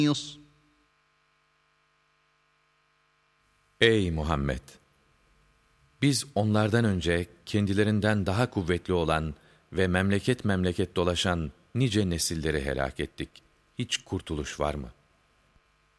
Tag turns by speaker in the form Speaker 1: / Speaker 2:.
Speaker 1: Ey Muhammed! Biz onlardan önce kendilerinden daha kuvvetli olan ve memleket memleket dolaşan nice nesilleri helak ettik. Hiç kurtuluş var mı?